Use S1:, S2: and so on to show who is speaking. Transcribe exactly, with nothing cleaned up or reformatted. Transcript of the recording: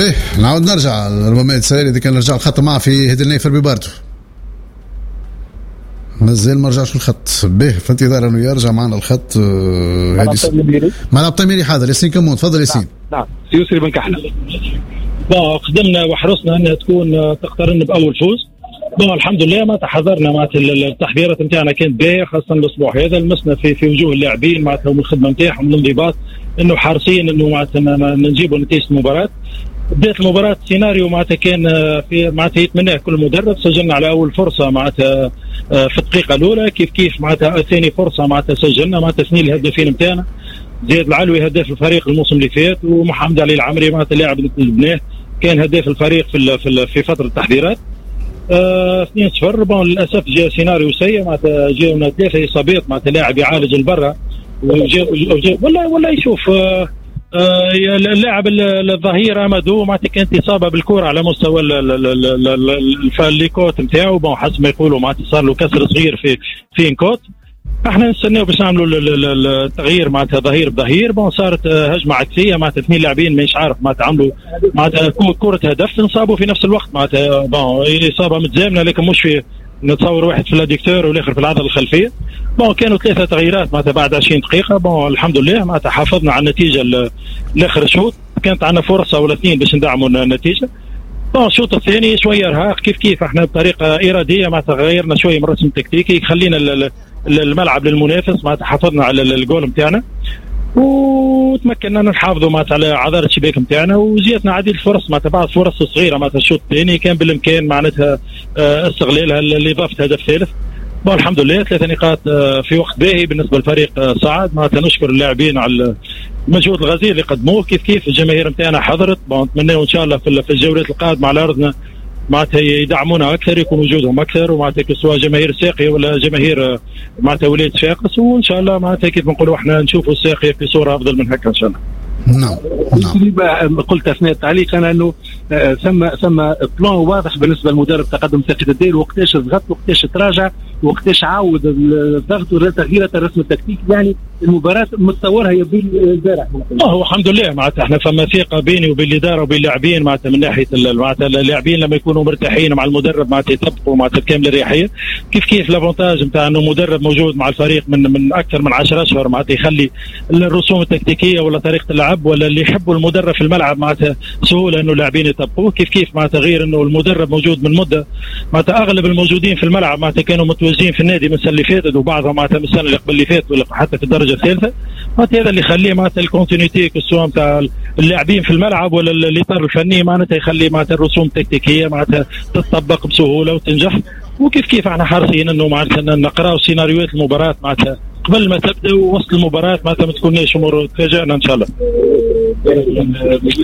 S1: ايه نعاود نرجع ربما السلالي اذا كان نرجع الخط معه في هذا النيفر ببارتو مازال ما رجعش الخط به في انتظار انه يرجع معنا الخط. هذه مع الطميري حاضر. ياسين كمون تفضل ياسين.
S2: نعم يسري بن كحله. بون قدمنا وحرصنا انها تكون تقترن باول فوز. بون الحمد لله ما تحضرنا مع التحضيرات نتاعنا كانت باهيه خاصه الاسبوع هذا لمسنا في في وجوه اللاعبين معناتها الخدمه نتاعهم الانضباط انه حارسين انه معناتها نجيبوا نتيجه المباراه. بدايه المباراه سيناريو معناتها كان في معناتها يتمناه كل مدرب. سجلنا على اول فرصه معناتها في الدقيقه الاولى كيف كيف معناتها ثاني فرصه معناتها سجلنا معناتها اثنين الهدافين نتاعنا زياد العلوي هداف الفريق الموسم اللي فات ومحمد علي العمري معناتها لاعب اللي جبناه كان هداف الفريق في في, في فتره التحضيرات. اثنين صفر. بون للاسف جاء سيناريو سيء معناتها جاونا ثلاثه اصابات معناتها لاعب يعالج البرا ولا ولا يشوف آه آه اللاعب الظهير امادو معناتها كانت اصابه بالكره على مستوى الليكوت نتاعو. بون حسب ما يقولوا معناتها صار له كسر صغير في في انكوت. احنا نستناو باش نعملوا التغيير معناتها ظهير بظهير. بون صارت هجمه عكسيه معناتها اثنين لاعبين مش عارف معناتها عملوا معناتها كره هدف انصابوا في نفس الوقت معناتها بون اصابه متزامنه لكن مش في نتصور واحد في الاديكتور والاخر في العضله الخلفيه. بون كانوا ثلاثه تغييرات معناتها بعد عشرين دقيقه. بون الحمد لله معناتها حافظنا على النتيجه لاخر الشوط. كانت عندنا فرصه ولا اثنين باش ندعموا النتيجه. بون الشوط الثاني شويه ارهاق كيف كيف احنا بطريقه اراديه معناتها غيرنا شويه من الرسم التكتيكي خلينا الملعب للمنافس معناتها حافظنا على الجول نتاعنا وتمكنا نحافظوا معناتها على عذارة الشباك نتاعنا وزيتنا عديد الفرص معناتها بعض فرص صغيره معناتها الشوط الثاني كان بالامكان معناتها استغلالها لاضافه هدف ثالث. بون الحمد لله ثلاثه نقاط في وقت باهي بالنسبه للفريق صعد معناتها نشكر اللاعبين على المجهود الغزير اللي قدموه. كيف كيف الجماهير نتاعنا حضرت. بون نتمنى ان شاء الله في الجولات القادمه على ارضنا معناتها يدعمونا اكثر يكون وجودهم اكثر ومعناتها سواء جماهير ساقيه ولا جماهير معناتها ولاد صفاقس وان شاء الله معناتها كيف نقولوا احنا نشوفوا الساقيه في صوره افضل من هكا ان شاء الله.
S1: نعم
S2: نعم. قلت اثناء التعليق انا انه ثم ثم بلان واضح بالنسبه للمدرب تقدم ثقه الدير وقتاش ضغط وقتاش تراجع وقتاش عاود الضغط وتغييرات الرسم التكتيكي. يعني المباراه متصورها يبين البارح.
S3: هو الحمد لله معناتها احنا فما ثقه بيني وبين الاداره وبين اللاعبين معناتها من ناحيه معناتها اللاعبين لما يكونوا مرتاحين مع المدرب معناتها يطبقوا معناتها بكامل الاريحيه. كيف كيف لافونتاج نتاع انه مدرب موجود مع الفريق من من اكثر من عشرة اشهر معناتها يخلي الرسوم التكتيكيه ولا طريقه اللعب ولا اللي يحبوا المدرب في الملعب معناتها سهوله انه اللاعبين يطبقوه. كيف كيف معناتها غير انه المدرب موجود من مده معناتها اغلب الموجودين في الملعب معناتها كانوا متواجدين في النادي من السنه اللي فاتت وبعضهم معناتها من السنه اللي قبل اللي فاتت ولا حتى في الدرجه الثالثه. معناتها هذا اللي يخليه معناتها الكونتينيتي سواء نتاع اللاعبين في الملعب ولا الاطار الفني معناتها يخلي معناتها الرسوم التكتيكيه معناتها تطبق بسهوله وتنجح. وكيف كيف احنا حريصين انه معناتها نقراو سيناريوهات المباراه معناتها قبل ما تبدا ووسط المباراه معناتها ما تكونش امور تفاجئنا ان شاء الله.